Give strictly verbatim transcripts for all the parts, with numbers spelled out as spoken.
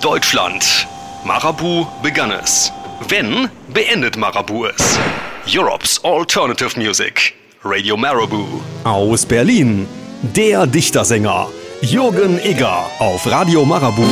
Deutschland. Marabu begann es. Wenn, beendet Marabu es. Europe's Alternative Music. Radio Marabu. Aus Berlin, der Dichtersänger Jürgen Egger auf Radio Marabu.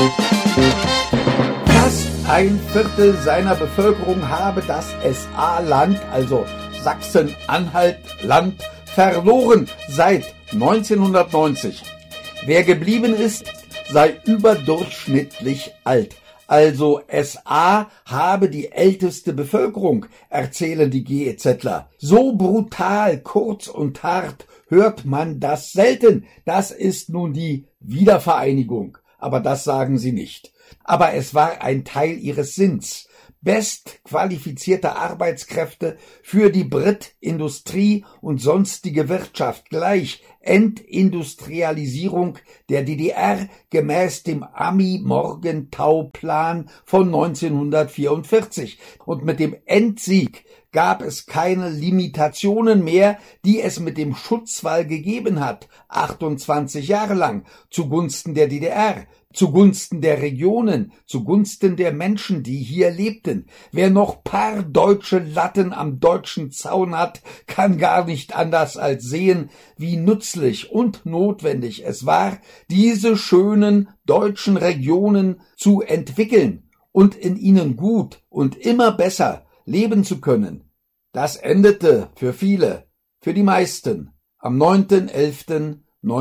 Fast ein Viertel seiner Bevölkerung habe das S A-Land, also Sachsen-Anhalt-Land, verloren seit neunzehnhundertneunzig. Wer geblieben ist, sei überdurchschnittlich alt. Also S A habe die älteste Bevölkerung, erzählen die GEZler. So brutal, kurz und hart hört man das selten. Das ist nun die Wiedervereinigung. Aber das sagen sie nicht. Aber es war ein Teil ihres Sinns. Bestqualifizierte Arbeitskräfte für die Brit-Industrie und sonstige Wirtschaft gleich Entindustrialisierung der D D R gemäß dem Ami-Morgenthau-Plan von neunzehnhundertvierundvierzig. Und mit dem Endsieg gab es keine Limitationen mehr, die es mit dem Schutzwall gegeben hat, achtundzwanzig Jahre lang, zugunsten der D D R, zugunsten der Regionen, zugunsten der Menschen, die hier lebten. Wer noch paar deutsche Latten am deutschen Zaun hat, kann gar nicht anders als sehen, wie nützlich und notwendig es war, diese schönen deutschen Regionen zu entwickeln und in ihnen gut und immer besser leben zu können. Das endete für viele, für die meisten, am neunten elften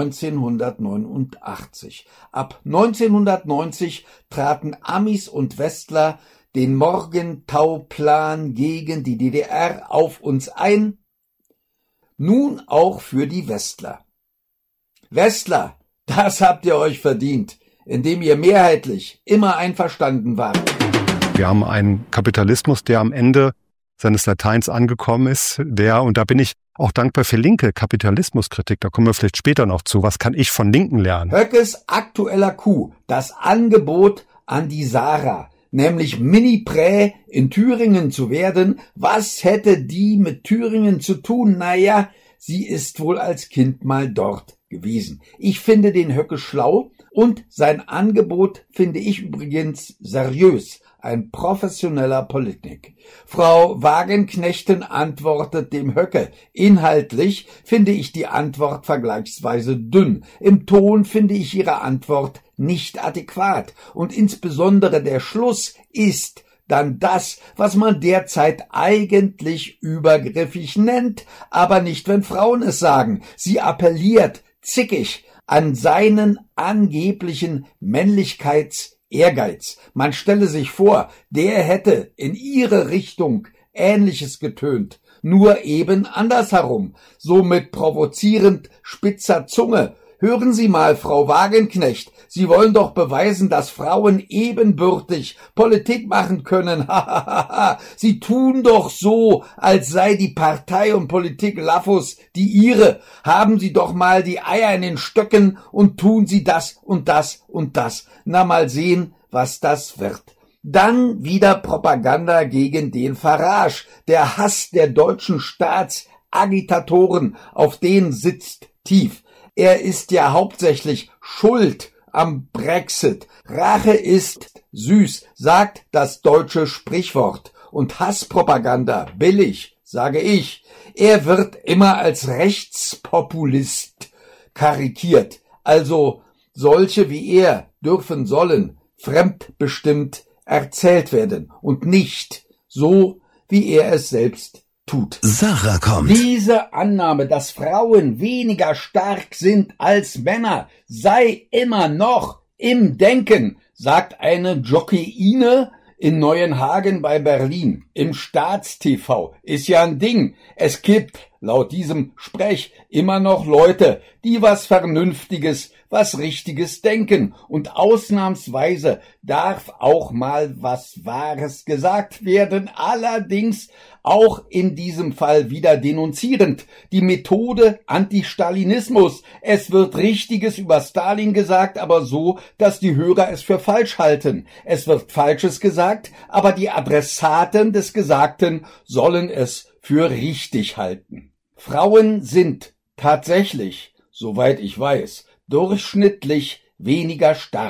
neunzehnhundertneunundachtzig. Ab neunzehnhundertneunzig traten Amis und Westler den Morgenthau-Plan gegen die D D R auf uns ein, nun auch für die Westler. Westler, das habt ihr euch verdient, indem ihr mehrheitlich immer einverstanden wart. Wir haben einen Kapitalismus, der am Ende seines Lateins angekommen ist, der, und da bin ich auch dankbar für linke Kapitalismuskritik, da kommen wir vielleicht später noch zu, was kann ich von Linken lernen? Höckes aktueller Coup, das Angebot an die Sarah, nämlich Mini-Prä in Thüringen zu werden, was hätte die mit Thüringen zu tun? Naja, sie ist wohl als Kind mal dort gewesen. Ich finde den Höcke schlau und sein Angebot finde ich übrigens seriös. Ein professioneller Politik. Frau Wagenknechten antwortet dem Höcke. Inhaltlich finde ich die Antwort vergleichsweise dünn. Im Ton finde ich ihre Antwort nicht adäquat. Und insbesondere der Schluss ist dann das, was man derzeit eigentlich übergriffig nennt, aber nicht, wenn Frauen es sagen. Sie appelliert zickig an seinen angeblichen Männlichkeits- Ehrgeiz. Man stelle sich vor, der hätte in ihre Richtung Ähnliches getönt, nur eben andersherum, so mit provozierend spitzer Zunge. Hören Sie mal, Frau Wagenknecht, Sie wollen doch beweisen, dass Frauen ebenbürtig Politik machen können. Sie tun doch so, als sei die Partei und Politik Laffus die ihre. Haben Sie doch mal die Eier in den Stöcken und tun Sie das und das und das. Na, mal sehen, was das wird. Dann wieder Propaganda gegen den Farage. Der Hass der deutschen Staatsagitatoren, auf den sitzt tief. Er ist ja hauptsächlich schuld am Brexit. Rache ist süß, sagt das deutsche Sprichwort. Und Hasspropaganda billig, sage ich. Er wird immer als Rechtspopulist karikiert. Also solche wie er dürfen sollen fremdbestimmt erzählt werden und nicht so, wie er es selbst tut. Sarah kommt. Diese Annahme, dass Frauen weniger stark sind als Männer, sei immer noch im Denken, sagt eine Jockeyine in Neuenhagen bei Berlin. Im Staatstv ist ja ein Ding. Es gibt laut diesem Sprech immer noch Leute, die was Vernünftiges, was Richtiges denken. Und ausnahmsweise darf auch mal was Wahres gesagt werden. Allerdings auch in diesem Fall wieder denunzierend. Die Methode Antistalinismus. Es wird Richtiges über Stalin gesagt, aber so, dass die Hörer es für falsch halten. Es wird Falsches gesagt, aber die Adressaten des Gesagten sollen es für richtig halten. Frauen sind tatsächlich, soweit ich weiß, durchschnittlich weniger stark.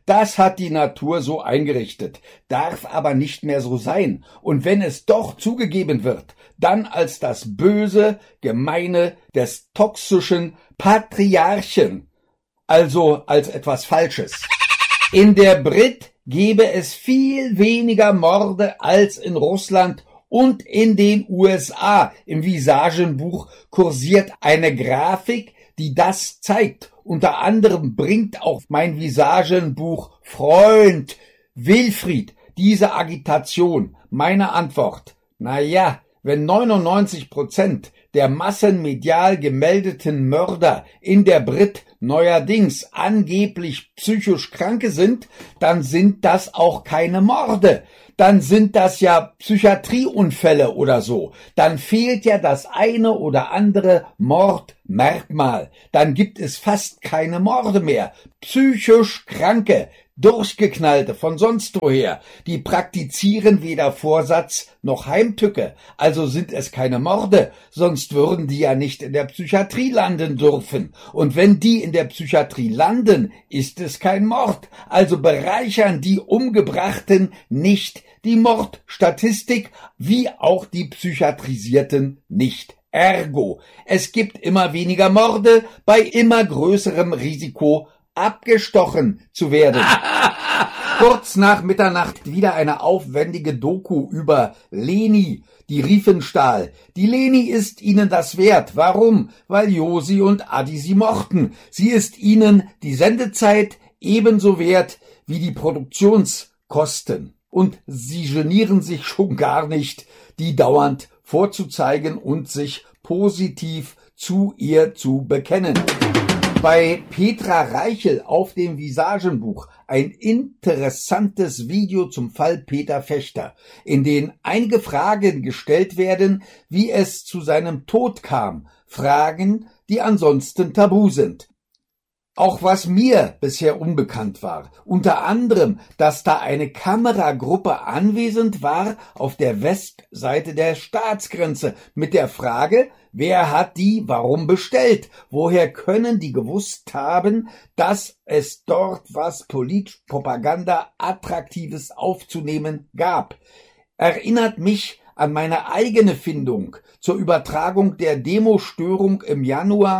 Das hat die Natur so eingerichtet, darf aber nicht mehr so sein. Und wenn es doch zugegeben wird, dann als das Böse, Gemeine des toxischen Patriarchen, also als etwas Falsches. In der Brit gebe es viel weniger Morde als in Russland und in den U S A. Im Visagenbuch kursiert eine Grafik, die das zeigt. Unter anderem bringt auch mein Visagenbuch Freund Wilfried diese Agitation. Meine Antwort: Na ja, wenn neunundneunzig Prozent der massenmedial gemeldeten Mörder in der Brit neuerdings angeblich psychisch Kranke sind, dann sind das auch keine Morde. Dann sind das ja Psychiatrieunfälle oder so. Dann fehlt ja das eine oder andere Mordmerkmal. Dann gibt es fast keine Morde mehr. Psychisch Kranke, Durchgeknallte von sonst woher, die praktizieren weder Vorsatz noch Heimtücke, also sind es keine Morde, sonst würden die ja nicht in der Psychiatrie landen dürfen. Und wenn die in der Psychiatrie landen, ist es kein Mord, also bereichern die Umgebrachten nicht die Mordstatistik, wie auch die Psychiatrisierten nicht. Ergo, es gibt immer weniger Morde bei immer größerem Risiko, abgestochen zu werden. Kurz nach Mitternacht wieder eine aufwendige Doku über Leni, die Riefenstahl. Die Leni ist ihnen das wert. Warum? Weil Josi und Adi sie mochten. Sie ist ihnen die Sendezeit ebenso wert wie die Produktionskosten. Und sie genieren sich schon gar nicht, die dauernd vorzuzeigen und sich positiv zu ihr zu bekennen. Bei Petra Reichel auf dem Visagenbuch ein interessantes Video zum Fall Peter Fechter, in dem einige Fragen gestellt werden, wie es zu seinem Tod kam, Fragen, die ansonsten tabu sind. Auch was mir bisher unbekannt war, unter anderem, dass da eine Kameragruppe anwesend war auf der Westseite der Staatsgrenze mit der Frage, wer hat die warum bestellt? Woher können die gewusst haben, dass es dort was Politpropaganda Attraktives aufzunehmen gab? Erinnert mich an meine eigene Findung zur Übertragung der Demostörung im Januar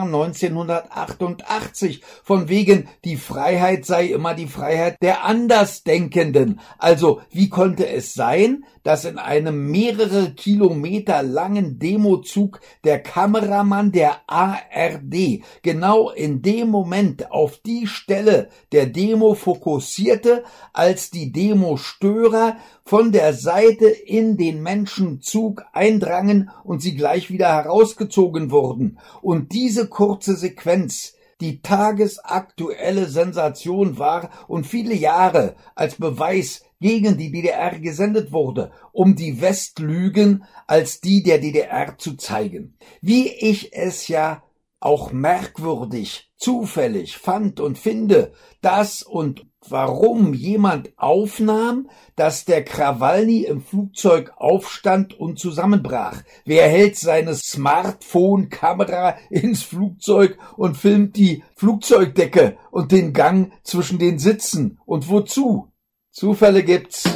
neunzehnhundertachtundachtzig, von wegen, die Freiheit sei immer die Freiheit der Andersdenkenden. Also, wie konnte es sein, dass in einem mehrere Kilometer langen Demozug der Kameramann der A R D genau in dem Moment auf die Stelle der Demo fokussierte, als die Demostörer von der Seite in den Menschenzug eindrangen und sie gleich wieder herausgezogen wurden. Und diese kurze Sequenz die tagesaktuelle Sensation war und viele Jahre als Beweis gegen die D D R gesendet wurde, um die Westlügen als die der D D R zu zeigen. Wie ich es ja auch merkwürdig, zufällig fand und finde, dass und warum jemand aufnahm, dass der Krawalny im Flugzeug aufstand und zusammenbrach. Wer hält seine Smartphone-Kamera ins Flugzeug und filmt die Flugzeugdecke und den Gang zwischen den Sitzen? Und wozu? Zufälle gibt's.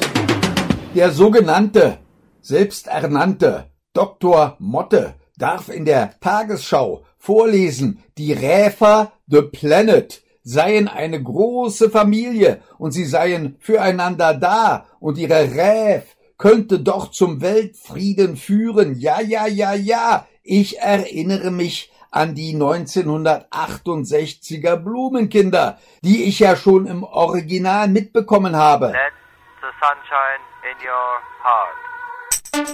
Der sogenannte, selbsternannte Doktor Motte darf in der Tagesschau vorlesen, die Räfer the Planet seien eine große Familie und sie seien füreinander da und ihre Räf könnte doch zum Weltfrieden führen. Ja, ja, ja, ja, ich erinnere mich an die neunzehnhundertachtundsechziger Blumenkinder, die ich ja schon im Original mitbekommen habe. Let the sunshine in your heart.